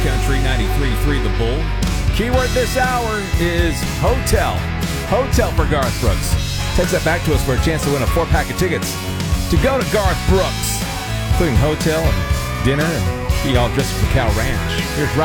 Country 93.3 The Bull. Keyword this hour is hotel. Hotel for Garth Brooks. Text that back to us for a chance to win a 4-pack of tickets to go to Garth Brooks, including hotel and dinner and being all dressed for the Cow Ranch. Here's